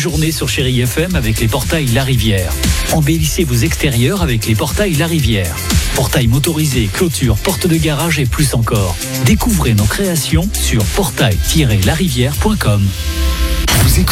journée sur Chérie FM avec les portails La Rivière. Embellissez vos extérieurs avec les portails La Rivière. Portails motorisés, clôtures, portes de garage et plus encore. Découvrez nos créations sur portail-larivière.com. Vous écoutez